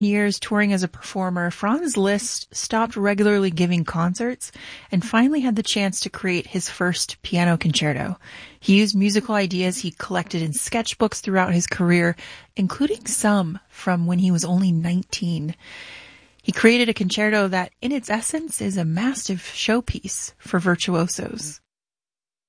Years touring as a performer, Franz Liszt stopped regularly giving concerts and finally had the chance to create his first piano concerto. He used musical ideas he collected in sketchbooks throughout his career, including some from when he was only 19. He created a concerto that, in its essence, is a massive showpiece for virtuosos.